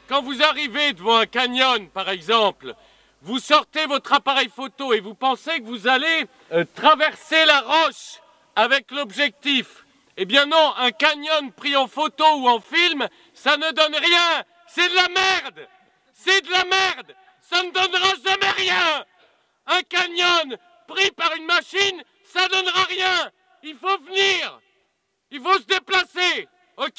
quand vous arrivez devant un canyon, par exemple, vous sortez votre appareil photo et vous pensez que vous allez traverser la roche avec l'objectif. Eh bien non, un canyon pris en photo ou en film, ça ne donne rien. C'est de la merde. C'est de la merde. Ça ne donnera jamais rien. Un canyon pris par une machine, ça donnera rien. Il faut venir. Il faut se déplacer. Ok ?